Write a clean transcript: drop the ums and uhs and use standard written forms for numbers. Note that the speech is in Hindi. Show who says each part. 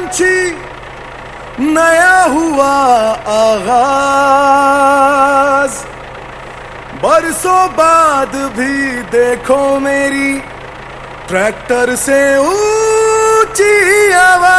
Speaker 1: पंछी नया हुआ आगाज, बरसों बाद भी देखो मेरी ट्रैक्टर से ऊंची आवाज।